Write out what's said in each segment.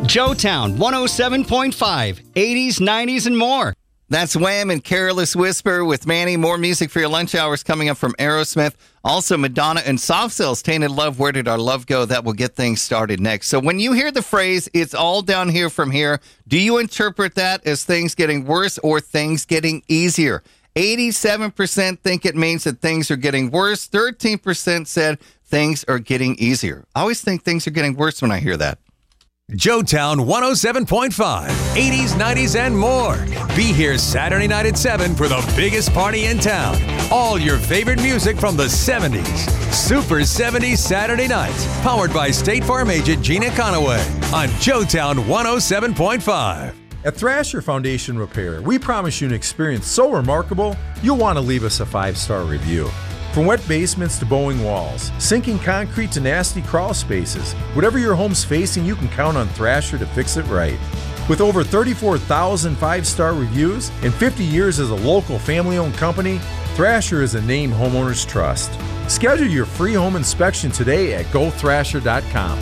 Joetown 107.5, 80s, 90s, and more. That's Wham and Careless Whisper with Manny. More music for your lunch hours coming up from Aerosmith. Also, Madonna and Soft Cell's Tainted Love, Where Did Our Love Go? That will get things started next. So when you hear the phrase, it's all down here from here, do you interpret that as things getting worse or things getting easier? 87% think it means that things are getting worse. 13% said things are getting easier. I always think things are getting worse when I hear that. Joetown 107.5, 80s, 90s, and more. Be here Saturday night at 7 for the biggest party in town. All your favorite music from the 70s. Super 70s Saturday nights. Powered by State Farm agent Gina Conaway on Joetown 107.5. At Thrasher Foundation Repair, we promise you an experience so remarkable, you'll want to leave us a 5-star review. From wet basements to bowing walls, sinking concrete to nasty crawl spaces, whatever your home's facing, you can count on Thrasher to fix it right. With over 34,000 5-star reviews and 50 years as a local family-owned company, Thrasher is a name homeowners trust. Schedule your free home inspection today at gothrasher.com.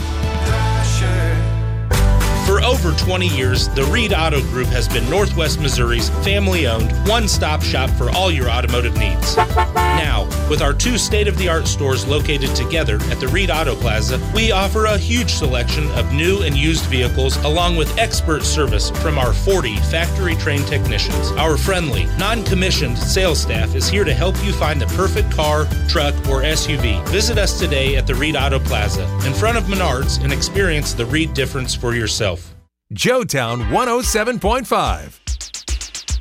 For over 20 years, the Reed Auto Group has been Northwest Missouri's family-owned, one-stop shop for all your automotive needs. Now, with our 2 state-of-the-art stores located together at the Reed Auto Plaza, we offer a huge selection of new and used vehicles along with expert service from our 40 factory-trained technicians. Our friendly, non-commissioned sales staff is here to help you find the perfect car, truck, or SUV. Visit us today at the Reed Auto Plaza in front of Menards and experience the Reed difference for yourself. Joetown 107.5.